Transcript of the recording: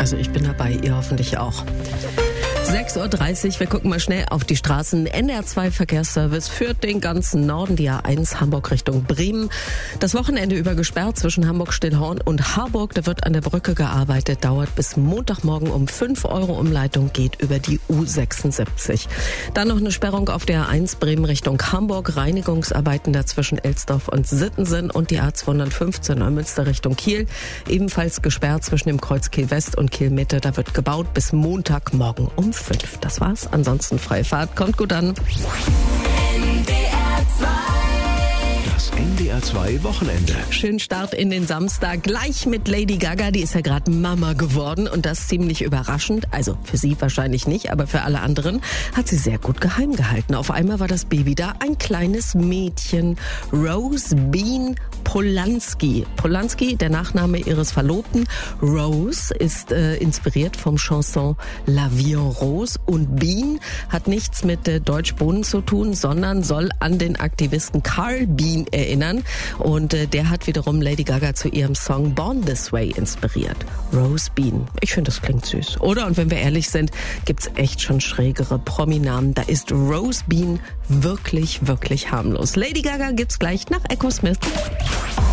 Also ich bin dabei, ihr hoffentlich auch. 6.30 Uhr, wir gucken mal schnell auf die Straßen. NR2 Verkehrsservice führt den ganzen Norden, die A1 Hamburg Richtung Bremen. Das Wochenende über gesperrt zwischen Hamburg-Stillhorn und Harburg. Da wird an der Brücke gearbeitet, dauert bis Montagmorgen um 5 Euro Umleitung, geht über die U76. Dann noch eine Sperrung auf der A1 Bremen Richtung Hamburg. Reinigungsarbeiten dazwischen Elsdorf und Sittensen und die A215 Neumünster Richtung Kiel. Ebenfalls gesperrt zwischen dem Kreuz Kiel West und Kiel Mitte. Da wird gebaut bis Montagmorgen um 5. Das war's. Ansonsten freie Fahrt. Kommt gut an. Das NDR2 Wochenende. Schönen Start in den Samstag. Gleich mit Lady Gaga. Die ist ja gerade Mama geworden und das ziemlich überraschend. Also für sie wahrscheinlich nicht, aber für alle anderen hat sie sehr gut geheim gehalten. Auf einmal war das Baby da, ein kleines Mädchen. Rose Bean Polanski. Polanski, der Nachname ihres Verlobten. Rose ist inspiriert vom Chanson La Vie en Rose und Bean hat nichts mit Deutsch-Bohnen zu tun, sondern soll an den Aktivisten Carl Bean erinnern. Und der hat wiederum Lady Gaga zu ihrem Song Born This Way inspiriert. Rose Bean. Ich finde, das klingt süß, oder? Und wenn wir ehrlich sind, gibt's echt schon schrägere Prominamen. Da ist Rose Bean wirklich, wirklich harmlos. Lady Gaga gibt's gleich nach Echo Smith.